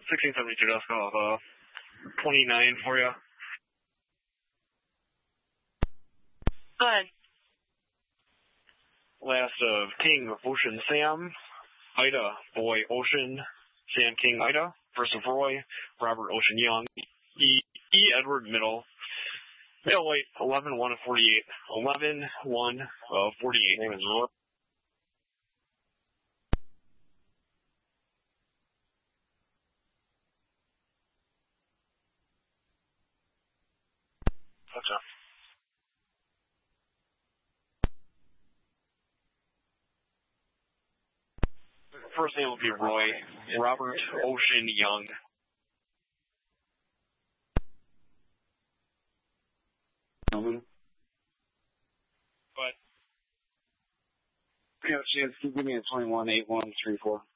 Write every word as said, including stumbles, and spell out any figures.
sixteen seventy-two Dusk, I'll have uh, twenty-nine for you. Go ahead. Last of King Ocean Sam, Ida Boy Ocean, Sam King Ida, versus Roy, Robert Ocean Young, E, e Edward Middle, Middle White, eleven one of forty-eight, eleven one of forty-eight. Name is Roy. Gotcha. First name will be Roy, Robert Ocean Young. Mm-hmm. But yeah, she has, give me a twenty-one eight one three four.